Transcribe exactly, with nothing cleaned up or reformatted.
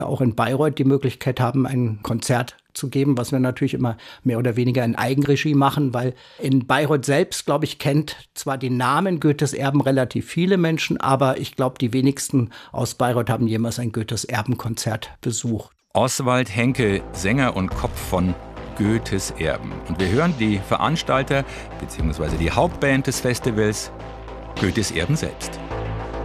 auch in Bayreuth die Möglichkeit haben, ein Konzert zu geben, was wir natürlich immer mehr oder weniger in Eigenregie machen, weil in Bayreuth selbst, glaube ich, kennt zwar den Namen Goethes Erben relativ viele Menschen, aber ich glaube, die wenigsten aus Bayreuth haben jemals ein Goethes Erben-Konzert besucht. Oswald Henke, Sänger und Kopf von Goethes Erben. Und wir hören die Veranstalter bzw. die Hauptband des Festivals, Goethes Erben selbst.